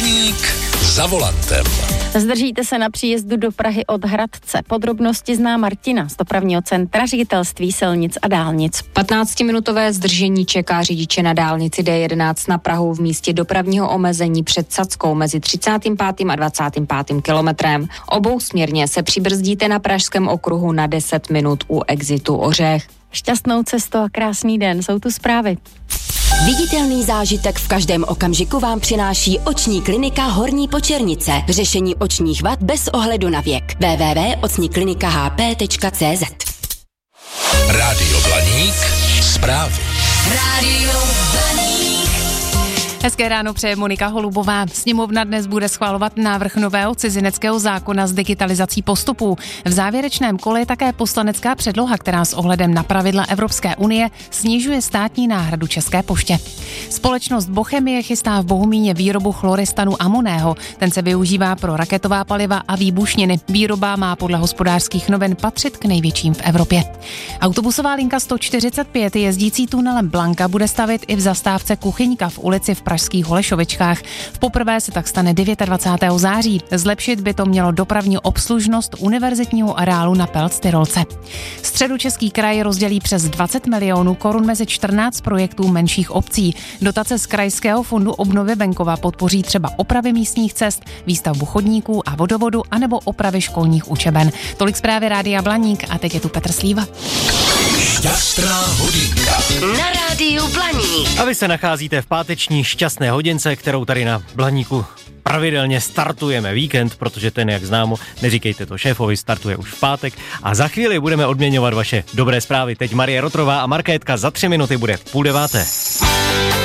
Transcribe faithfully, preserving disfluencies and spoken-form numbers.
Blaník za volantem. Zdržíte se na příjezdu do Prahy od Hradce. Podrobnosti zná Martina z dopravního centra Ředitelství silnic a dálnic. patnáctiminutové zdržení čeká řidiče na dálnici D jedenáct na Prahu v místě dopravního omezení před Sackou mezi třicátým pátým a dvacátým pátým kilometrem. Obousměrně se přibrzdíte na pražském okruhu na deset minut u exitu Ořech. Šťastnou cestu a krásný den, jsou tu zprávy. Viditelný zážitek v každém okamžiku vám přináší oční klinika Horní Počernice. Řešení očních vad bez ohledu na věk. w w w tečka oční klinika h p tečka c z. Rádio Blaník, zprávy. Rádio Blaník. Hezké ráno přeje Monika Holubová. Sněmovna dnes bude schvalovat návrh nového cizineckého zákona s digitalizací postupů. V závěrečném kole je také poslanecká předloha, která s ohledem na pravidla Evropské unie snižuje státní náhradu České poště. Společnost Bochemie chystá v Bohumíně výrobu chloristanu amonného. Ten se využívá pro raketová paliva a výbušniny. Výroba má podle Hospodářských novin patřit k největším v Evropě. Autobusová linka sto čtyřicet pět jezdící tunelem Blanka bude stavit i v zastávce Kuchyňka v ulici v pražských Holešovičkách. V poprvé se tak stane dvacátého devátého září. Zlepšit by to mělo dopravní obslužnost univerzitního areálu na Pelc-Tyrolce. Středočeský kraj rozdělí přes dvacet milionů korun mezi čtrnáct projektů menších obcí. Dotace z Krajského fondu obnovy venkova podpoří třeba opravy místních cest, výstavbu chodníků a vodovodu anebo opravy školních učeben. Tolik zprávy Rádia Blaník a teď je tu Petr Slíva. Šťastná hodinka. Na Rádiu Blaník. A vy se nacházíte v páteční šťastné hodince, kterou tady na Blaníku pravidelně startujeme víkend, protože ten, jak známo, neříkejte to šéfovi, startuje už v pátek a za chvíli budeme odměňovat vaše dobré zprávy. Teď Marie Rotrová a Markétka za tři minuty bude v půl deváté.